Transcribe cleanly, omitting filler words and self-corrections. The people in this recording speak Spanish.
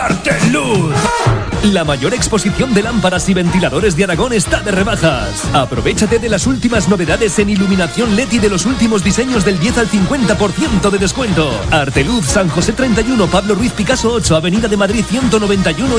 Arteluz. La mayor exposición de lámparas y ventiladores de Aragón está de rebajas. Aprovechate de las últimas novedades en iluminación LED y de los últimos diseños del 10 al 50% de descuento. Arteluz, San José 31, Pablo Ruiz Picasso 8, Avenida de Madrid 191